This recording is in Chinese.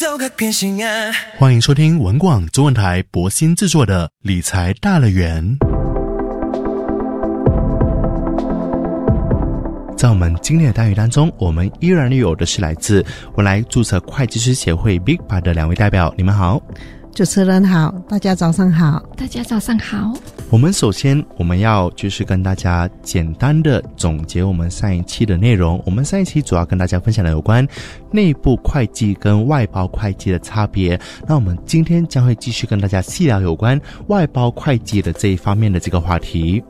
欢迎收听文广中文台博新制作的理财大乐园。在我们今天的单元当中，我们依然有的是来自文莱注册会计师协会 BIGPA 的两位代表。你们好。 主持人好，大家早上好。 大家早上好。 我们首先要就是跟大家简单的总结我们上一期的内容。我们上一期主要跟大家分享的有关内部会计跟外包会计的差别，那我们今天将会继续跟大家细聊有关外包会计的这一方面的这个话题。